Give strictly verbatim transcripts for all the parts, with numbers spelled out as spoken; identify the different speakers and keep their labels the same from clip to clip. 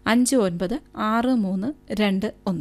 Speaker 1: അഞ്ച് ഒൻപത് ആറ് മൂന്ന് രണ്ട് ഒന്ന്.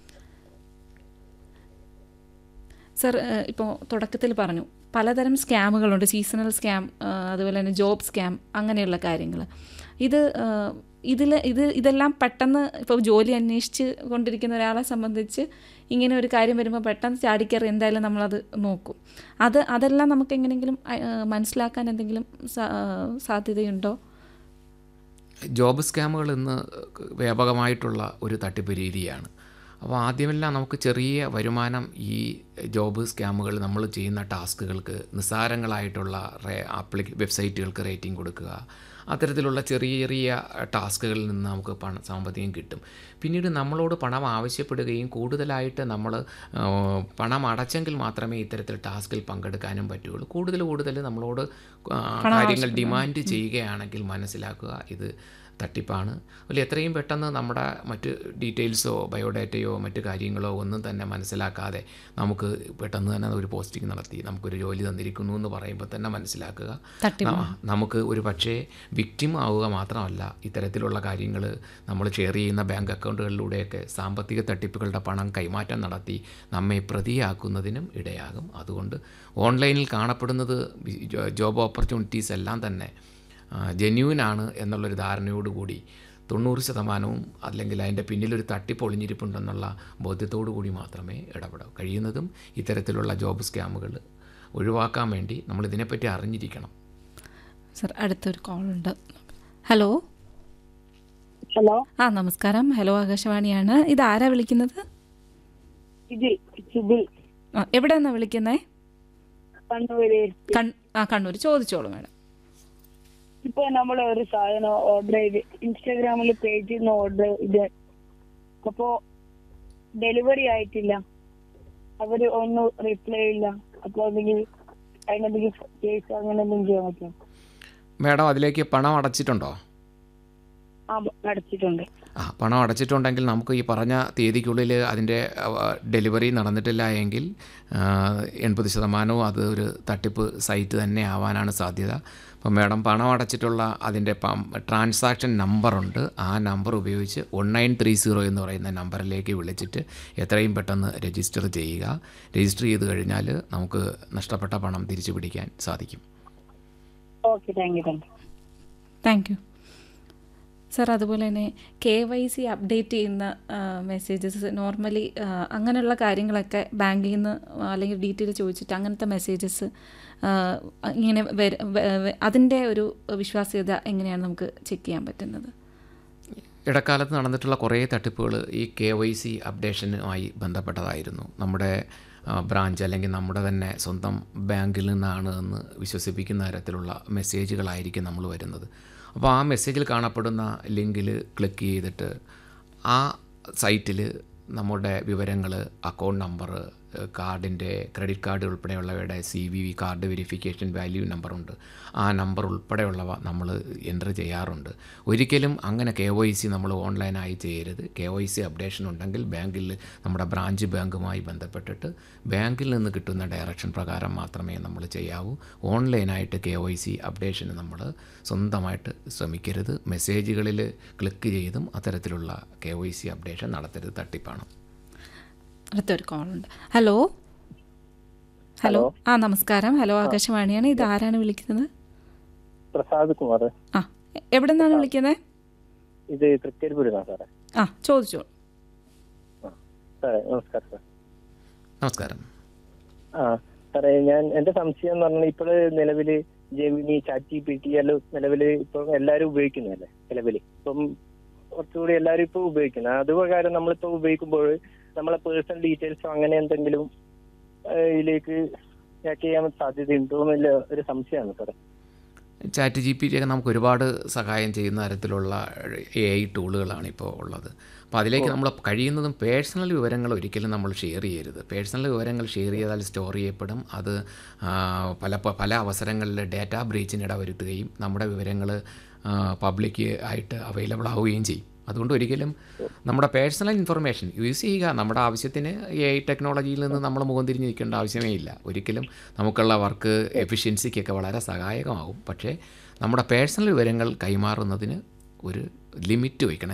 Speaker 1: സർ, ഇപ്പോൾ തുടക്കത്തിൽ പറഞ്ഞു പലതരം സ്കാമുകളുണ്ട്. സീസണൽ സ്കാം, അതുപോലെ തന്നെ ജോബ് സ്കാം, അങ്ങനെയുള്ള കാര്യങ്ങൾ. ഇത് ഇതിൽ ഇത് ഇതെല്ലാം പെട്ടെന്ന് ഇപ്പോൾ ജോലി അന്വേഷിച്ച് കൊണ്ടിരിക്കുന്ന ഒരാളെ സംബന്ധിച്ച് ഇങ്ങനെ ഒരു കാര്യം വരുമ്പോൾ പെട്ടെന്ന് ചാടിക്കയറി എന്തായാലും നമ്മളത് നോക്കും. അത് അതെല്ലാം നമുക്ക് എങ്ങനെയെങ്കിലും മനസ്സിലാക്കാൻ എന്തെങ്കിലും സാധ്യതയുണ്ടോ?
Speaker 2: ജോബ് സ്കാമുകൾ ഇന്ന് വ്യാപകമായിട്ടുള്ള ഒരു തട്ടിപ്പ് രീതിയാണ്. അപ്പോൾ ആദ്യമെല്ലാം നമുക്ക് ചെറിയ വരുമാനം ഈ ജോബ് സ്കാമുകൾ നമ്മൾ ചെയ്യുന്ന ടാസ്കുകൾക്ക് നിസ്സാരങ്ങളായിട്ടുള്ള ആപ്ലിക്ക വെബ്സൈറ്റുകൾക്ക് റേറ്റിംഗ് കൊടുക്കുക, അത്തരത്തിലുള്ള ചെറിയ ചെറിയ ടാസ്കുകളിൽ നിന്ന് നമുക്ക് പണം സാമ്പത്തികം കിട്ടും. പിന്നീട് നമ്മളോട് പണം ആവശ്യപ്പെടുകയും കൂടുതലായിട്ട് നമ്മൾ പണം അടച്ചെങ്കിൽ മാത്രമേ ഇത്തരത്തിൽ ടാസ്കിൽ പങ്കെടുക്കാനും പറ്റുകയുള്ളൂ. കൂടുതൽ കൂടുതൽ നമ്മളോട് കാര്യങ്ങൾ ഡിമാൻഡ് ചെയ്യുകയാണെങ്കിൽ മനസ്സിലാക്കുക ഇത് തട്ടിപ്പാണ്. അതിൽ എത്രയും പെട്ടെന്ന് നമ്മുടെ മറ്റ് ഡീറ്റെയിൽസോ ബയോഡാറ്റയോ മറ്റ് കാര്യങ്ങളോ ഒന്നും തന്നെ മനസ്സിലാക്കാതെ നമുക്ക് പെട്ടെന്ന് തന്നെ ഒരു പോസ്റ്റിംഗ് നടത്തി നമുക്കൊരു ജോലി തന്നിരിക്കുന്നു എന്ന് പറയുമ്പോൾ തന്നെ മനസ്സിലാക്കുക നമുക്ക് ഒരു പക്ഷേ വിക്ടിം ആവുക മാത്രമല്ല, ഇത്തരത്തിലുള്ള കാര്യങ്ങൾ നമ്മൾ ഷെയർ ചെയ്യുന്ന ബാങ്ക് അക്കൗണ്ടുകളിലൂടെയൊക്കെ സാമ്പത്തിക തട്ടിപ്പുകളുടെ പണം കൈമാറ്റം നടത്തി നമ്മെ പ്രതിയാക്കുന്നതിനും ഇടയാകും. അതുകൊണ്ട് ഓൺലൈനിൽ കാണപ്പെടുന്നത് ജോബ് ഓപ്പർച്യൂണിറ്റീസ് എല്ലാം തന്നെ ജെന്യൂനാണ് എന്നുള്ളൊരു ധാരണയോടുകൂടി തൊണ്ണൂറ് ശതമാനവും അല്ലെങ്കിൽ അതിൻ്റെ പിന്നിലൊരു തട്ടിപ്പ് ഒളിഞ്ഞിരിപ്പുണ്ടെന്നുള്ള ബോധ്യത്തോടു കൂടി മാത്രമേ ഇടപെടാവൂ. കഴിയുന്നതും ഇത്തരത്തിലുള്ള ജോബ് സ്കാമുകൾ ഒഴിവാക്കാൻ വേണ്ടി നമ്മൾ ഇതിനെപ്പറ്റി അറിഞ്ഞിരിക്കണം.
Speaker 1: സർ, അടുത്തൊരു കോളുണ്ട്. ഹലോ
Speaker 3: ഹലോ
Speaker 1: ആ നമസ്കാരം. ഹലോ, ആകാശവാണിയാണ്. ഇത് ആരാ വിളിക്കുന്നത്? എവിടെ നിന്നാണ് വിളിക്കുന്നേ? ആ കണ്ണൂർ. ചോദിച്ചോളൂ മാഡം.
Speaker 3: ഇപ്പൊ നമ്മൾ ഒരു സാധനം ഓർഡർ ചെയ്ത് ഇൻസ്റ്റാഗ്രാമിൽ പേജിൽ നിന്ന് ഓർഡർ ഇത് അപ്പോ ഡെലിവറി ആയിട്ടില്ല, അവര് ഒന്നും റിപ്ലൈ ഇല്ല. അപ്പൊ എന്തെങ്കിലും അതിനെന്തെങ്കിലും കേസ് അങ്ങനെ എന്തെങ്കിലും ചെയ്യാൻ പറ്റുമോ?
Speaker 2: മാഡം അതിലേക്ക് പണം അടച്ചിട്ടുണ്ടോ?
Speaker 3: ആ, അടച്ചിട്ടുണ്ട്.
Speaker 2: ആ പണം അടച്ചിട്ടുണ്ടെങ്കിൽ നമുക്ക് ഈ പറഞ്ഞ തീയതിക്കുള്ളിൽ അതിൻ്റെ ഡെലിവറി നടന്നിട്ടില്ല എങ്കിൽ എൺപത് ശതമാനവും അത് ഒരു തട്ടിപ്പ് സൈറ്റ് തന്നെ ആവാനാണ് സാധ്യത. അപ്പോൾ മാഡം പണം അടച്ചിട്ടുള്ള അതിൻ്റെ ട്രാൻസാക്ഷൻ നമ്പറുണ്ട്. ആ നമ്പർ ഉപയോഗിച്ച് വൺ നയൻ ത്രീ സീറോ എന്ന് പറയുന്ന നമ്പറിലേക്ക് വിളിച്ചിട്ട് എത്രയും പെട്ടെന്ന് രജിസ്റ്റർ ചെയ്യുക. രജിസ്റ്റർ ചെയ്ത് കഴിഞ്ഞാൽ നമുക്ക് നഷ്ടപ്പെട്ട പണം തിരിച്ചു പിടിക്കാൻ സാധിക്കും.
Speaker 3: Okay, thank you thank you
Speaker 1: thank you sir. അതുപോലെ തന്നെ കെ വൈ സി അപ്ഡേറ്റ് ചെയ്യുന്ന മെസ്സേജസ് നോർമലി അങ്ങനെയുള്ള കാര്യങ്ങളൊക്കെ ബാങ്കിൽ നിന്ന് അല്ലെങ്കിൽ ഡീറ്റെയിൽ ചോദിച്ചിട്ട് അങ്ങനത്തെ മെസ്സേജസ് ഇങ്ങനെ അതിൻ്റെ ഒരു വിശ്വാസ്യത എങ്ങനെയാണ് നമുക്ക് ചെക്ക് ചെയ്യാൻ പറ്റുന്നത്?
Speaker 2: ഇടക്കാലത്ത് നടന്നിട്ടുള്ള കുറേ തട്ടിപ്പുകൾ ഈ കെ വൈ സി അപ്ഡേഷനുമായി ബന്ധപ്പെട്ടതായിരുന്നു. നമ്മുടെ ബ്രാഞ്ച് അല്ലെങ്കിൽ നമ്മുടെ തന്നെ സ്വന്തം ബാങ്കിൽ നിന്നാണ് എന്ന് വിശ്വസിപ്പിക്കുന്ന തരത്തിലുള്ള മെസ്സേജുകളായിരിക്കും നമ്മൾ വരുന്നത്. അപ്പോൾ ആ മെസ്സേജിൽ കാണപ്പെടുന്ന ലിങ്കിൽ ക്ലിക്ക് ചെയ്തിട്ട് ആ സൈറ്റിൽ നമ്മുടെ വിവരങ്ങൾ, അക്കൗണ്ട് നമ്പർ, കാർഡിൻ്റെ credit card ഉൾപ്പെടെയുള്ളവയുടെ C V V card verification value നമ്പറുണ്ട്. ആ നമ്പർ ഉൾപ്പെടെയുള്ളവ നമ്മൾ എൻ്റർ ചെയ്യാറുണ്ട്. ഒരിക്കലും അങ്ങനെ കെ വൈ സി നമ്മൾ ഓൺലൈനായി ചെയ്യരുത്. കെ വൈ സി അപ്ഡേഷൻ ഉണ്ടെങ്കിൽ ബാങ്കിൽ നമ്മുടെ ബ്രാഞ്ച് ബാങ്കുമായി ബന്ധപ്പെട്ടിട്ട് ബാങ്കിൽ നിന്ന് കിട്ടുന്ന ഡയറക്ഷൻ പ്രകാരം മാത്രമേ നമ്മൾ ചെയ്യാവൂ. ഓൺലൈനായിട്ട് കെ വൈ സി അപ്ഡേഷന് നമ്മൾ സ്വന്തമായിട്ട് ശ്രമിക്കരുത്. മെസ്സേജുകളിൽ ക്ലിക്ക് ചെയ്തും അത്തരത്തിലുള്ള കെ വൈ സി അപ്ഡേഷൻ നടത്തരുത്. തട്ടിപ്പാണ്.
Speaker 1: അടുത്തൊരു കോളുണ്ട്. ഹലോ ഹലോ ആ നമസ്കാരം. ഹലോ, ആകാശവാണിയാണ്. ഇത് ആരാണ് വിളിക്കുന്നത്?
Speaker 4: പ്രസാദ് കുമാർ.
Speaker 1: ആ, എവിടെ നിന്നാണ് വിളിക്കുന്നത്?
Speaker 4: ഇത് തൃക്കരിപ്പൂരിലാണ് സാറേ.
Speaker 1: ആ, ചോദിച്ചോളൂ.
Speaker 4: സാറേ നമസ്കാരം. സാർ
Speaker 2: നമസ്കാരം.
Speaker 4: ആ സാറേ, ഞാൻ എൻ്റെ സംശയം എന്ന് പറഞ്ഞാൽ ഇപ്പോൾ നിലവിൽ Gemini, chat G P T എല്ലാം നിലവിൽ ഇപ്പം എല്ലാവരും ഉപയോഗിക്കുന്നതല്ലേ നിലവിൽ. ഇപ്പം കുറച്ചുകൂടി എല്ലാവരും ഇപ്പോൾ ഉപയോഗിക്കുന്നത്. അതുപ്രകാരം നമ്മളിപ്പോൾ ഉപയോഗിക്കുമ്പോൾ നമ്മളെ പേഴ്സണൽ ഡീറ്റെയിൽസോ അങ്ങനെ എന്തെങ്കിലും ഇതിലേക്ക് ഹാക്ക് ചെയ്യാൻ സാധ്യതയുണ്ടോ എന്നുള്ള ഒരു സംശയമാണ് സാറേ.
Speaker 2: ചാറ്റ് ജി പി ടി ഒക്കെ നമുക്ക് ഒരുപാട് സഹായം ചെയ്യുന്ന തരത്തിലുള്ള എ ഐ ടൂളുകളാണ് ഇപ്പോൾ ഉള്ളത്. അപ്പോൾ അതിലേക്ക് നമ്മൾ കഴിയുന്നതും പേഴ്സണൽ വിവരങ്ങൾ ഒരിക്കലും നമ്മൾ ഷെയർ ചെയ്യരുത്. പേഴ്സണൽ വിവരങ്ങൾ ഷെയർ ചെയ്താൽ സ്റ്റോർ ചെയ്യപ്പെടും. അത് പല പല അവസരങ്ങളിൽ ഡാറ്റ ബ്രീച്ചിന് ഇടവരുത്തുകയും നമ്മുടെ വിവരങ്ങൾ പബ്ലിക് ആയിട്ട് അവൈലബിൾ ആവുകയും ചെയ്യും. അതുകൊണ്ട് ഒരിക്കലും നമ്മുടെ പേഴ്സണൽ ഇൻഫർമേഷൻ യൂസ് ചെയ്യുക. നമ്മുടെ ആവശ്യത്തിന് എ ഐ ടെക്നോളജിയിൽ നിന്ന് നമ്മൾ മുഖം തിരിഞ്ഞ് നിൽക്കേണ്ട ആവശ്യമേ ഇല്ല. ഒരിക്കലും നമുക്കുള്ള വർക്ക് എഫിഷ്യൻസിക്കൊക്കെ വളരെ സഹായകമാകും. പക്ഷേ നമ്മുടെ പേഴ്സണൽ വിവരങ്ങൾ കൈമാറുന്നതിന് ഒരു ലിമിറ്റ് വയ്ക്കണം.